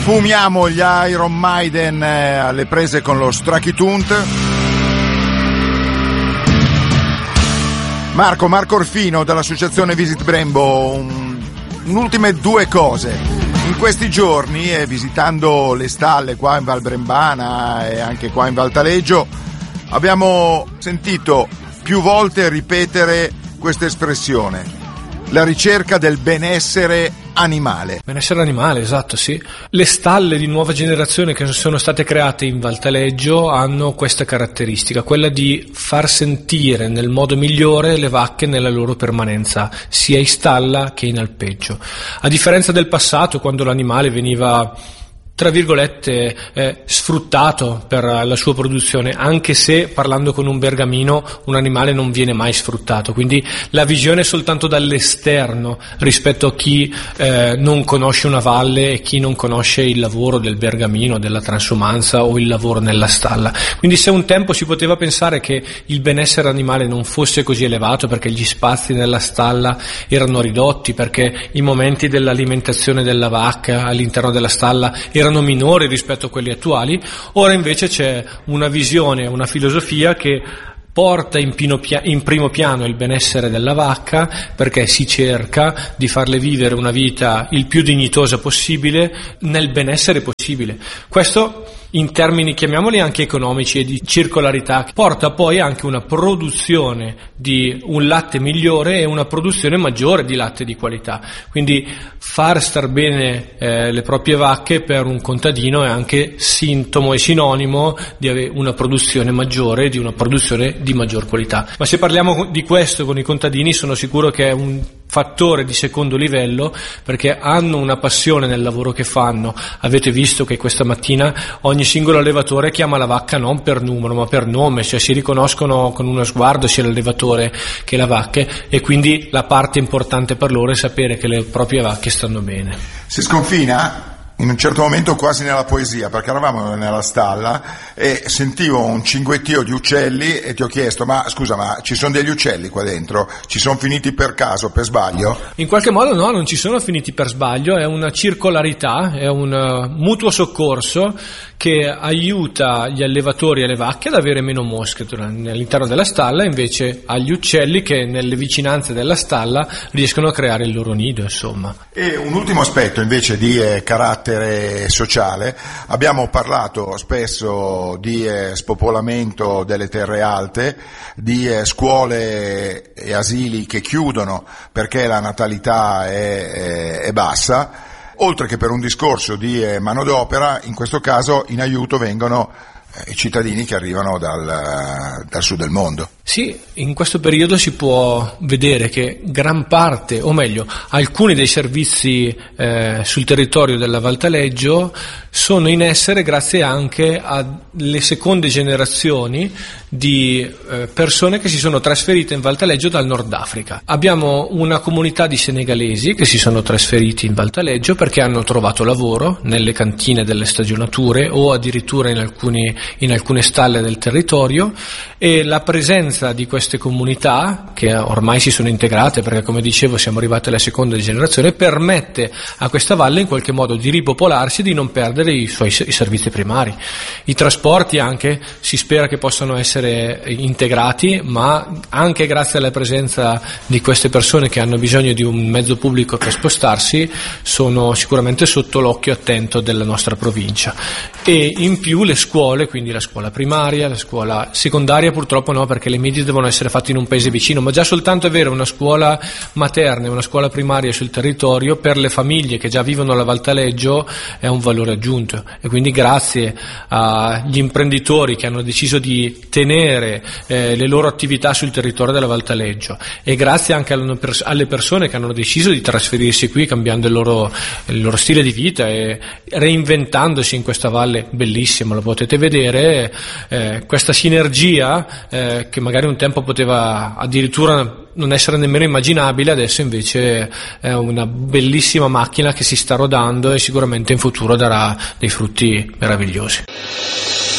Fumiamo gli Iron Maiden alle prese con lo Strachitunt. Marco Orfino dall'associazione Visit Brembo, un'ultime due cose. In questi giorni, visitando le stalle qua in Val Brembana e anche qua in Val Taleggio, abbiamo sentito più volte ripetere questa espressione: la ricerca del benessere animale. Benessere animale, esatto, sì. Le stalle di nuova generazione che sono state create in Val Taleggio hanno questa caratteristica, quella di far sentire nel modo migliore le vacche nella loro permanenza, sia in stalla che in alpeggio. A differenza del passato, quando l'animale veniva, tra virgolette, sfruttato per la sua produzione, anche se, parlando con un bergamino, un animale non viene mai sfruttato, quindi la visione è soltanto dall'esterno rispetto a chi non conosce una valle e chi non conosce il lavoro del bergamino, della transumanza o il lavoro nella stalla. Quindi se un tempo si poteva pensare che il benessere animale non fosse così elevato perché gli spazi nella stalla erano ridotti, perché i momenti dell'alimentazione della vacca all'interno della stalla erano minori rispetto a quelli attuali, ora invece c'è una visione, una filosofia che porta in primo piano il benessere della vacca, perché si cerca di farle vivere una vita il più dignitosa possibile nel benessere possibile. Questo in termini, chiamiamoli anche economici e di circolarità, porta poi anche una produzione di un latte migliore e una produzione maggiore di latte di qualità. Quindi far star bene le proprie vacche per un contadino è anche sintomo e sinonimo di avere una produzione maggiore, di una produzione di maggior qualità. Ma se parliamo di questo con i contadini, sono sicuro che è un fattore di secondo livello, perché hanno una passione nel lavoro che fanno. Avete visto che questa mattina ogni singolo allevatore chiama la vacca non per numero ma per nome, cioè si riconoscono con uno sguardo sia l'allevatore che la vacca, e quindi la parte importante per loro è sapere che le proprie vacche stanno bene. Si sconfina in un certo momento quasi nella poesia, perché eravamo nella stalla e sentivo un cinguettio di uccelli e ti ho chiesto: ma scusa, ma ci sono degli uccelli qua dentro? Ci sono finiti per caso, per sbaglio? In qualche modo no, non ci sono finiti per sbaglio, è una circolarità, è un mutuo soccorso che aiuta gli allevatori e le vacche ad avere meno mosche all'interno della stalla, invece agli uccelli che nelle vicinanze della stalla riescono a creare il loro nido, insomma. E un ultimo aspetto invece di carattere sociale: abbiamo parlato spesso di spopolamento delle terre alte, di scuole e asili che chiudono perché la natalità è bassa, oltre che per un discorso di manodopera. In questo caso in aiuto vengono i cittadini che arrivano dal sud del mondo. Sì, in questo periodo si può vedere che gran parte, o meglio, alcuni dei servizi sul territorio della Val Taleggio sono in essere grazie anche alle seconde generazioni di persone che si sono trasferite in Val Taleggio dal Nord Africa. Abbiamo una comunità di senegalesi che si sono trasferiti in Val Taleggio perché hanno trovato lavoro nelle cantine delle stagionature o addirittura in alcune stalle del territorio, e la presenza di queste comunità, che ormai si sono integrate perché, come dicevo, siamo arrivati alla seconda generazione, permette a questa valle in qualche modo di ripopolarsi e di non perdere i servizi primari. I trasporti anche si spera che possano essere integrati, ma anche grazie alla presenza di queste persone che hanno bisogno di un mezzo pubblico per spostarsi sono sicuramente sotto l'occhio attento della nostra provincia. E in più le scuole, quindi la scuola primaria, la scuola secondaria purtroppo no, perché le medie devono essere fatte in un paese vicino, ma già soltanto avere una scuola materna e una scuola primaria sul territorio per le famiglie che già vivono alla Val Taleggio è un valore aggiunto. E quindi grazie agli imprenditori che hanno deciso di tenere le loro attività sul territorio della Val Taleggio, e grazie anche alle persone che hanno deciso di trasferirsi qui cambiando il loro stile di vita e reinventandosi in questa valle bellissima, lo potete vedere, questa sinergia che magari un tempo poteva addirittura non essere nemmeno immaginabile, adesso invece è una bellissima macchina che si sta rodando e sicuramente in futuro darà dei frutti meravigliosi.